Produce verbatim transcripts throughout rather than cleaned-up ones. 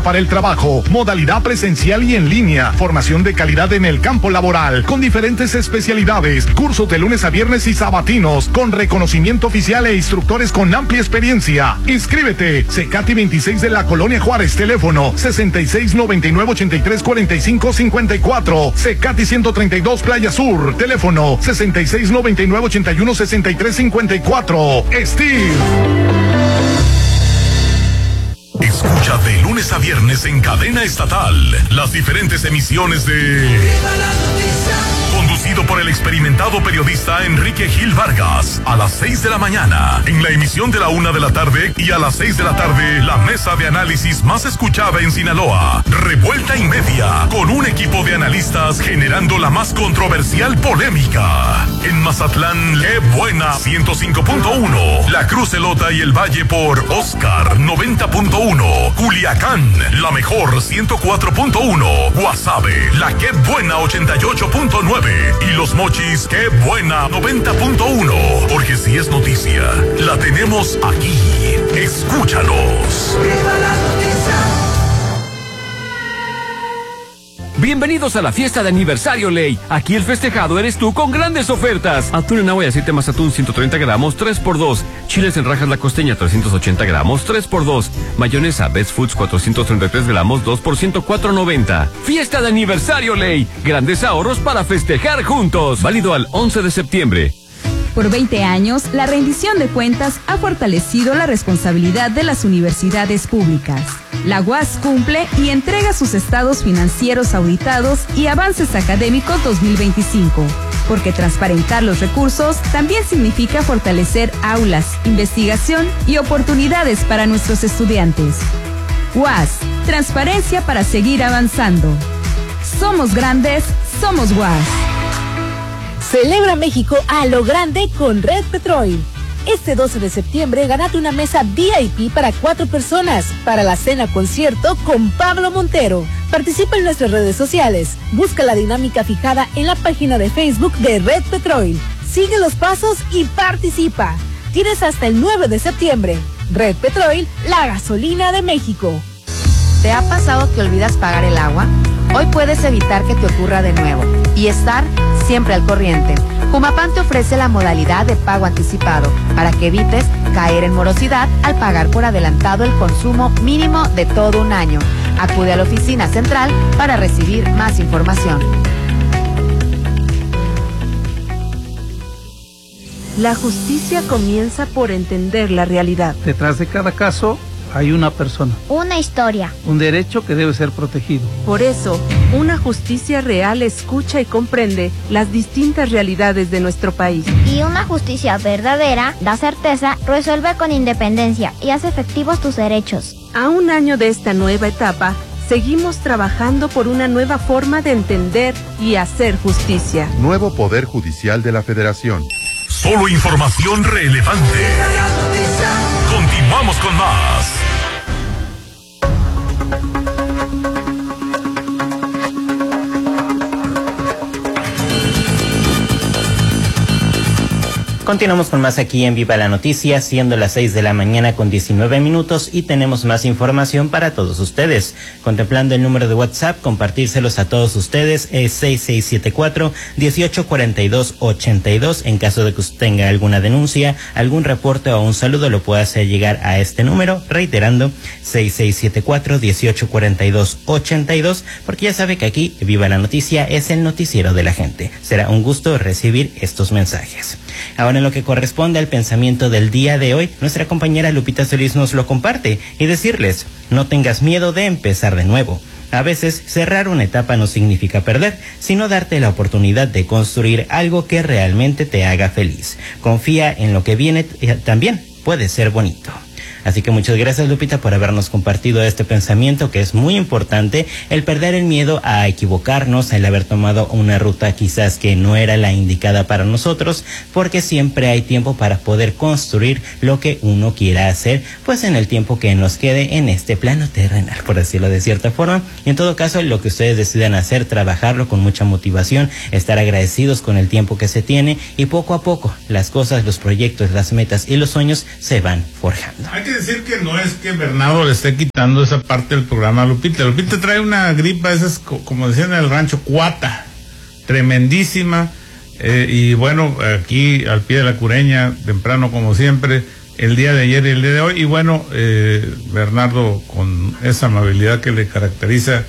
para el trabajo, modalidad presencial y en línea, formación de calidad en el campo laboral, con diferentes especialidades, cursos de lunes a viernes y sabatinos, con reconocimiento oficial e instructores con amplia experiencia. Inscríbete, Cecati veintiséis de la Colonia Juárez, teléfono sesenta y seis noventa y nueve ochenta y tres cuarenta y cinco cincuenta y cuatro, Cecati ciento treinta y dos Playa Sur, teléfono sesenta y seis noventa y nueve ochenta y uno sesenta y tres cincuenta y cuatro. Steve. Escucha de lunes a viernes en cadena estatal las diferentes emisiones de Conducido por el experimentado periodista Enrique Gil Vargas, a las seis de la mañana, en la emisión de la una de la tarde, y a las seis de la tarde, la mesa de análisis más escuchada en Sinaloa, Revuelta y Media, con un equipo de analistas generando la más controversial polémica. En Mazatlán, Qué Buena ciento cinco punto uno, La Cruz Elota y el Valle por Oscar noventa punto uno, Culiacán, La Mejor ciento cuatro punto uno, Guasave, La Qué Buena ochenta y ocho punto nueve y Los Mochis, Qué Buena noventa punto uno, porque si es noticia, la tenemos aquí. Escúchanos. ¡Viva la noticia! Bienvenidos a la fiesta de aniversario Ley. Aquí el festejado eres tú con grandes ofertas. Atún en agua y aceite más atún ciento treinta gramos, tres por dos. Chiles en rajas La Costeña trescientos ochenta gramos, tres por dos. Mayonesa Best Foods cuatrocientos treinta y tres gramos, dos por ciento cuatro noventa. Fiesta de aniversario Ley. Grandes ahorros para festejar juntos. Válido al once de septiembre. Por veinte años, la rendición de cuentas ha fortalecido la responsabilidad de las universidades públicas. La U A S cumple y entrega sus estados financieros auditados y avances académicos dos mil veinticinco, porque transparentar los recursos también significa fortalecer aulas, investigación y oportunidades para nuestros estudiantes. U A S, transparencia para seguir avanzando. Somos grandes, somos U A S. Celebra México a lo grande con Red Petrol. Este doce de septiembre gánate una mesa V I P para cuatro personas para la cena concierto con Pablo Montero. Participa en nuestras redes sociales. Busca la dinámica fijada en la página de Facebook de Red Petrol. Sigue los pasos y participa. Tienes hasta el nueve de septiembre. Red Petrol, la gasolina de México. ¿Te ha pasado que olvidas pagar el agua? Hoy puedes evitar que te ocurra de nuevo y estar siempre al corriente. Jumapam te ofrece la modalidad de pago anticipado para que evites caer en morosidad al pagar por adelantado el consumo mínimo de todo un año. Acude a la oficina central para recibir más información. La justicia comienza por entender la realidad. Detrás de cada caso hay una persona. Una historia. Un derecho que debe ser protegido. Por eso, una justicia real escucha y comprende las distintas realidades de nuestro país. Y una justicia verdadera da certeza, resuelve con independencia y hace efectivos tus derechos. A un año de esta nueva etapa, seguimos trabajando por una nueva forma de entender y hacer justicia. Nuevo Poder Judicial de la Federación. Solo información relevante. Continuamos con más. Continuamos con más aquí en Viva la Noticia, siendo las seis de la mañana con diecinueve minutos, y tenemos más información para todos ustedes. Contemplando el número de WhatsApp, compartírselos a todos ustedes, es seis seis siete cuatro, uno ocho cuatro dos, ocho dos. En caso de que usted tenga alguna denuncia, algún reporte o un saludo, lo puede hacer llegar a este número, reiterando, seis seis siete cuatro, uno ocho cuatro dos, ocho dos, porque ya sabe que aquí Viva la Noticia es el noticiero de la gente. Será un gusto recibir estos mensajes. Ahora, en lo que corresponde al pensamiento del día de hoy, nuestra compañera Lupita Solís nos lo comparte y decirles: no tengas miedo de empezar de nuevo. A veces, cerrar una etapa no significa perder, sino darte la oportunidad de construir algo que realmente te haga feliz. Confía en lo que viene, también puede ser bonito. Así que muchas gracias, Lupita, por habernos compartido este pensamiento, que es muy importante, el perder el miedo a equivocarnos, el haber tomado una ruta quizás que no era la indicada para nosotros, porque siempre hay tiempo para poder construir lo que uno quiera hacer, pues en el tiempo que nos quede en este plano terrenal, por decirlo de cierta forma. Y en todo caso, lo que ustedes decidan hacer, trabajarlo con mucha motivación, estar agradecidos con el tiempo que se tiene, y poco a poco las cosas, los proyectos, las metas y los sueños se van forjando. Hay que que decir que no es que Bernardo le esté quitando esa parte del programa a Lupita. Lupita trae una gripa, esa es como decían en el rancho, cuata, tremendísima. Eh, y bueno, aquí al pie de la cureña, temprano como siempre, el día de ayer y el día de hoy. Y bueno, eh, Bernardo, con esa amabilidad que le caracteriza,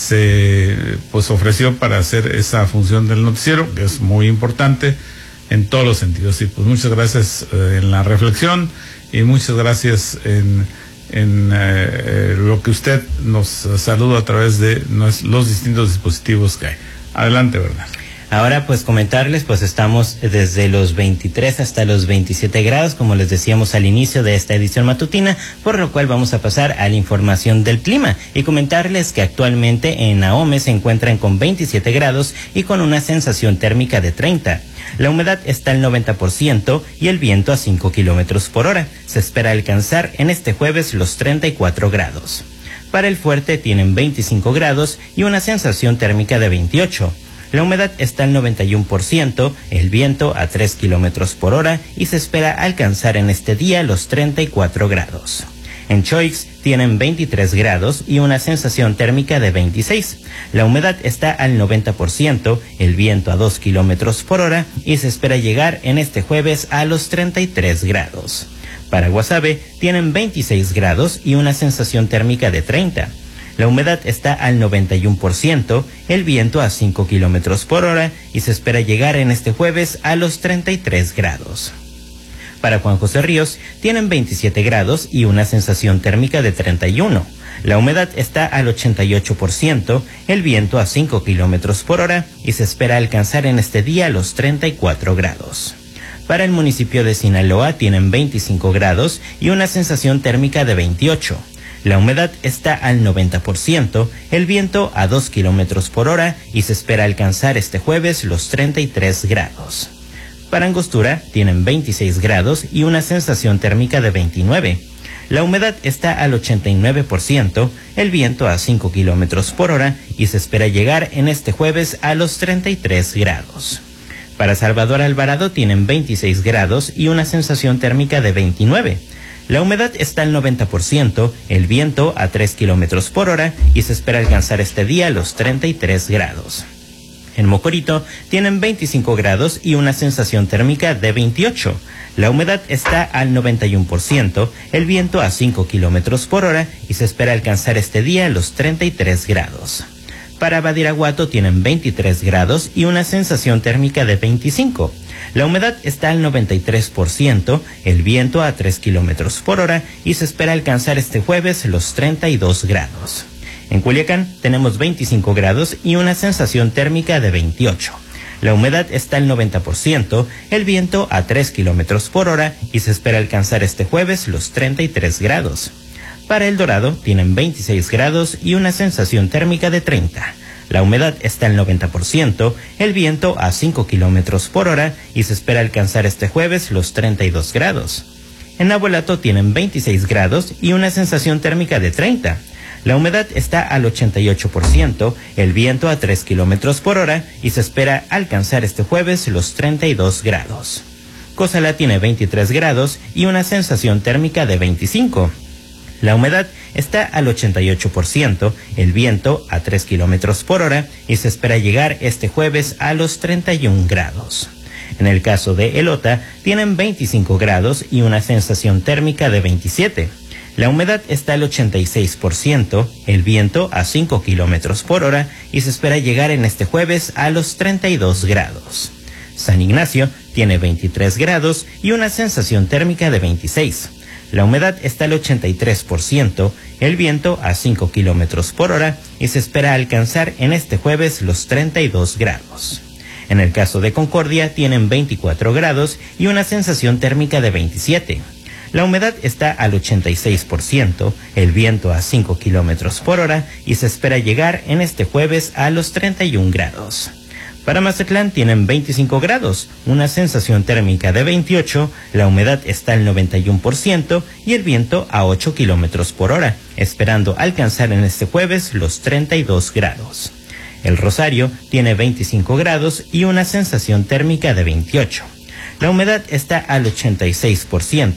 se pues ofreció para hacer esa función del noticiero, que es muy importante en todos los sentidos. Y pues muchas gracias eh, en la reflexión y muchas gracias en, en eh, lo que usted nos saluda a través de nos, los distintos dispositivos que hay. Adelante, Bernardo. Ahora pues comentarles, pues estamos desde los veintitrés hasta los veintisiete grados, como les decíamos al inicio de esta edición matutina, por lo cual vamos a pasar a la información del clima y comentarles que actualmente en Ahome se encuentran con veintisiete grados y con una sensación térmica de treinta. La humedad está al noventa por ciento y el viento a cinco kilómetros por hora. Se espera alcanzar en este jueves los treinta y cuatro grados. Para el Fuerte tienen veinticinco grados y una sensación térmica de veintiocho. La humedad está al noventa y uno por ciento, el viento a tres kilómetros por hora y se espera alcanzar en este día los treinta y cuatro grados. En Choix tienen veintitrés grados y una sensación térmica de veintiséis. La humedad está al noventa por ciento, el viento a dos kilómetros por hora y se espera llegar en este jueves a los treinta y tres grados. Para Guasave tienen veintiséis grados y una sensación térmica de treinta. La humedad está al noventa y uno por ciento, el viento a cinco kilómetros por hora y se espera llegar en este jueves a los treinta y tres grados. Para Juan José Ríos tienen veintisiete grados y una sensación térmica de treinta y uno. La humedad está al ochenta y ocho por ciento, el viento a cinco kilómetros por hora y se espera alcanzar en este día los treinta y cuatro grados. Para el municipio de Sinaloa tienen veinticinco grados y una sensación térmica de veintiocho. La humedad está al noventa por ciento, el viento a dos kilómetros por hora y se espera alcanzar este jueves los treinta y tres grados. Para Angostura tienen veintiséis grados y una sensación térmica de veintinueve. La humedad está al ochenta y nueve por ciento, el viento a cinco kilómetros por hora y se espera llegar en este jueves a los treinta y tres grados. Para Salvador Alvarado tienen veintiséis grados y una sensación térmica de veintinueve. La humedad está al noventa por ciento, el viento a tres kilómetros por hora y se espera alcanzar este día los treinta y tres grados. En Mocorito tienen veinticinco grados y una sensación térmica de veintiocho. La humedad está al noventa y uno por ciento, el viento a cinco kilómetros por hora y se espera alcanzar este día los treinta y tres grados. Para Badiraguato tienen veintitrés grados y una sensación térmica de veinticinco. La humedad está al noventa y tres por ciento, el viento a tres kilómetros por hora y se espera alcanzar este jueves los treinta y dos grados. En Culiacán tenemos veinticinco grados y una sensación térmica de veintiocho. La humedad está al noventa por ciento, el viento a tres kilómetros por hora y se espera alcanzar este jueves los treinta y tres grados. Para El Dorado tienen veintiséis grados y una sensación térmica de treinta. La humedad está al noventa por ciento, el viento a cinco kilómetros por hora y se espera alcanzar este jueves los treinta y dos grados. En Navolato tienen veintiséis grados y una sensación térmica de treinta. La humedad está al ochenta y ocho por ciento, el viento a tres kilómetros por hora y se espera alcanzar este jueves los treinta y dos grados. Cozalá tiene veintitrés grados y una sensación térmica de veinticinco. La humedad está al ochenta y ocho por ciento, el viento a tres kilómetros por hora y se espera llegar este jueves a los treinta y un grados. En el caso de Elota, tienen veinticinco grados y una sensación térmica de veintisiete. La humedad está al ochenta y seis por ciento, el viento a cinco kilómetros por hora y se espera llegar en este jueves a los treinta y dos grados. San Ignacio tiene veintitrés grados y una sensación térmica de veintiséis. La humedad está al ochenta y tres por ciento, el viento a cinco kilómetros por hora y se espera alcanzar en este jueves los treinta y dos grados. En el caso de Concordia tienen veinticuatro grados y una sensación térmica de veintisiete. La humedad está al ochenta y seis por ciento, el viento a cinco kilómetros por hora y se espera llegar en este jueves a los treinta y un grados. Para Mazatlán tienen veinticinco grados, una sensación térmica de veintiocho, la humedad está al noventa y uno por ciento y el viento a ocho kilómetros por hora, esperando alcanzar en este jueves los treinta y dos grados. El Rosario tiene veinticinco grados y una sensación térmica de veintiocho. La humedad está al ochenta y seis por ciento,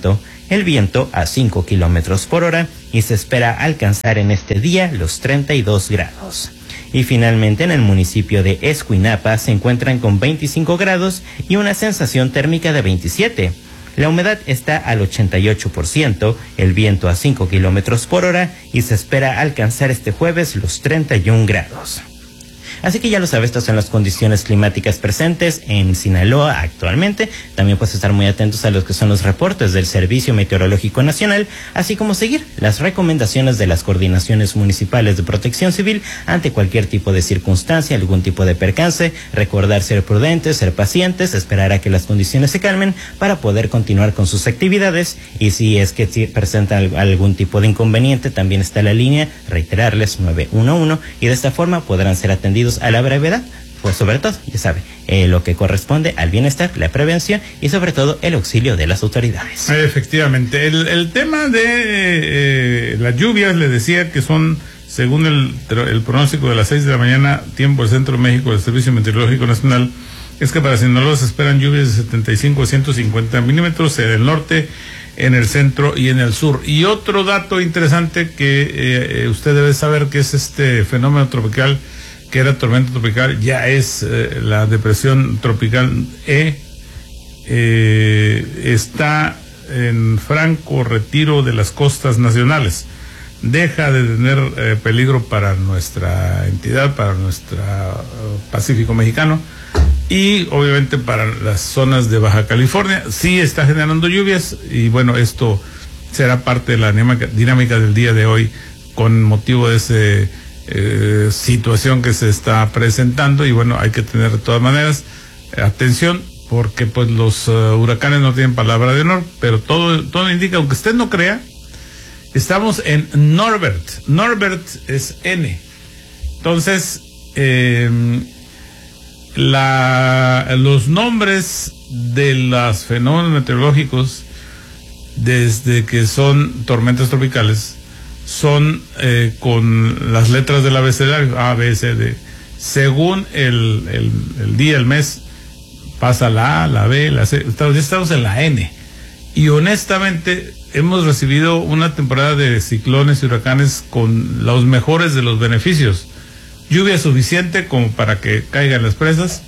el viento a cinco kilómetros por hora y se espera alcanzar en este día los treinta y dos grados. Y finalmente en el municipio de Escuinapa se encuentran con veinticinco grados y una sensación térmica de veintisiete. La humedad está al ochenta y ocho por ciento, el viento a cinco kilómetros por hora y se espera alcanzar este jueves los treinta y un grados. Así que ya lo sabes, estas son las condiciones climáticas presentes en Sinaloa actualmente. También puedes estar muy atentos a los que son los reportes del Servicio Meteorológico Nacional, así como seguir las recomendaciones de las coordinaciones municipales de protección civil ante cualquier tipo de circunstancia, algún tipo de percance. Recordar ser prudentes, ser pacientes, esperar a que las condiciones se calmen para poder continuar con sus actividades. Y si es que presentan algún tipo de inconveniente, también está la línea, reiterarles, nueve uno uno, y de esta forma podrán ser atendidos a la brevedad, pues sobre todo, ya sabe, eh, lo que corresponde al bienestar, la prevención y sobre todo el auxilio de las autoridades. Efectivamente, el, el tema de eh, las lluvias, le decía que son, según el, el pronóstico de las seis de la mañana, tiempo del Centro de México del Servicio Meteorológico Nacional, es que para Sinaloa se esperan lluvias de setenta y cinco a ciento cincuenta milímetros en el norte, en el centro y en el sur. Y otro dato interesante que eh, usted debe saber, que es este fenómeno tropical que era tormenta tropical, ya es eh, la depresión tropical E, eh, está en franco retiro de las costas nacionales. Deja de tener eh, peligro para nuestra entidad, para nuestro uh, Pacífico mexicano y obviamente para las zonas de Baja California. Sí está generando lluvias y bueno, esto será parte de la dinámica, dinámica del día de hoy con motivo de ese Eh, situación que se está presentando. Y bueno, hay que tener de todas maneras eh, atención, porque pues los uh, huracanes no tienen palabra de honor, pero todo, todo indica, aunque usted no crea, estamos en Norbert. Norbert es N. Entonces, eh, la, los nombres de los fenómenos meteorológicos, desde que son tormentas tropicales, son eh, con las letras del abecedario, A, B, C, D. Según el, el, el día, el mes, pasa la A, la B, la C. Estamos, ya estamos en la N. Y honestamente, hemos recibido una temporada de ciclones y huracanes con los mejores de los beneficios. Lluvia suficiente como para que caigan las presas.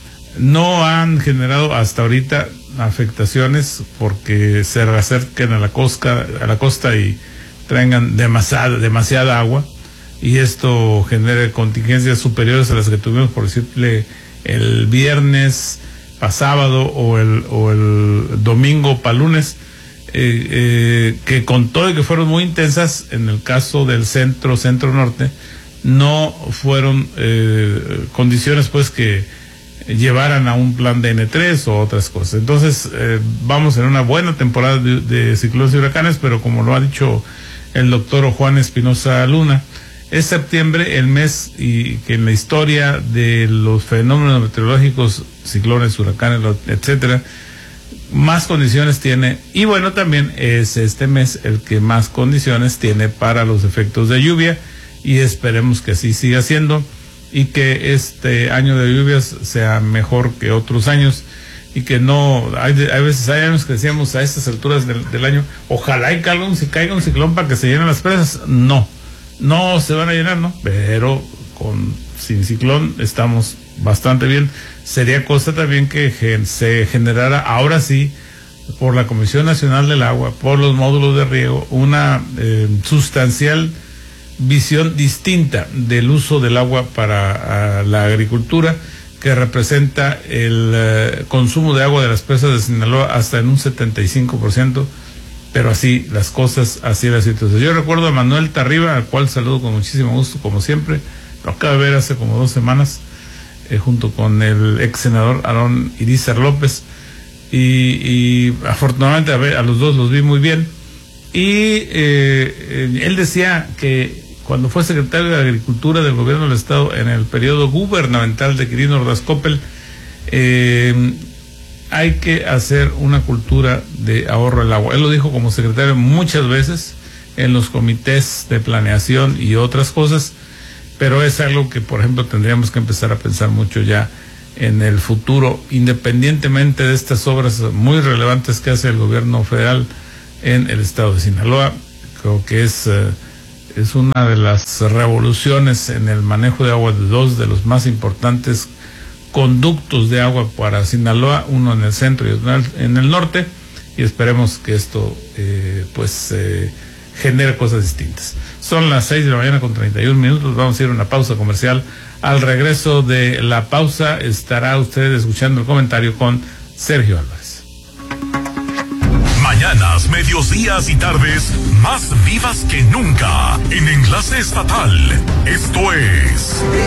No han generado hasta ahorita afectaciones porque se acerquen a la costa, a la costa y traigan demasiada, demasiada agua, y esto genere contingencias superiores a las que tuvimos, por decirle, el viernes para sábado o el, o el domingo para lunes, eh, eh, que con todo y que fueron muy intensas, en el caso del centro, centro-norte, no fueron eh, condiciones pues que llevaran a un plan de N tres o otras cosas. Entonces eh, vamos en una buena temporada de, de ciclones y huracanes, pero como lo ha dicho el doctor Juan Espinosa Luna, es septiembre el mes y que en la historia de los fenómenos meteorológicos, ciclones, huracanes, etcétera, más condiciones tiene, y bueno, también es este mes el que más condiciones tiene para los efectos de lluvia, y esperemos que así siga siendo y que este año de lluvias sea mejor que otros años. Y que no, hay, hay veces, hay años que decíamos a estas alturas del, del año, ojalá y caiga un, si caiga un ciclón para que se llenen las presas. No, no se van a llenar, ¿no? Pero con sin ciclón estamos bastante bien. Sería cosa también que gen, se generara, ahora sí, por la Comisión Nacional del Agua, por los módulos de riego, una eh, sustancial visión distinta del uso del agua para a, la agricultura, que representa el uh, consumo de agua de las presas de Sinaloa hasta en un setenta y cinco por ciento, pero así las cosas, así las situaciones. Yo recuerdo a Manuel Tarriba, al cual saludo con muchísimo gusto, como siempre, lo acabo de ver hace como dos semanas, eh, junto con el ex senador Aarón Irizar López, y, y afortunadamente a, ver, a los dos los vi muy bien, y eh, eh, él decía que cuando fue secretario de Agricultura del gobierno del estado en el periodo gubernamental de Quirino Ordaz Coppel, eh, hay que hacer una cultura de ahorro del agua. Él lo dijo como secretario muchas veces en los comités de planeación y otras cosas, pero es algo que, por ejemplo, tendríamos que empezar a pensar mucho ya en el futuro, independientemente de estas obras muy relevantes que hace el gobierno federal en el estado de Sinaloa. Creo que es, eh, es una de las revoluciones en el manejo de agua de dos de los más importantes conductos de agua para Sinaloa, uno en el centro y otro en el norte, y esperemos que esto eh, pues eh, genere cosas distintas. Son las seis de la mañana con treinta y un minutos, vamos a ir a una pausa comercial. Al regreso de la pausa estará usted escuchando el comentario con Sergio Álvarez. Mañanas, medios días y tardes más vivas que nunca en Enlace Estatal. Esto es